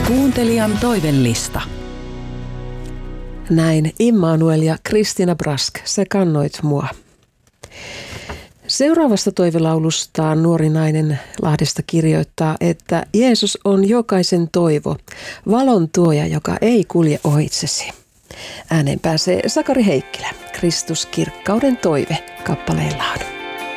Kuuntelijan toivellista. Näin Immanuel ja Kristina Brask, sä kannoit mua. Seuraavasta toivelaulusta nuori nainen Lahdesta kirjoittaa, että Jeesus on jokaisen toivo, valon tuoja, joka ei kulje ohitsesi. Ääneen pääsee Sakari Heikkilä, Kristus kirkkauden toive, kappaleen laadun.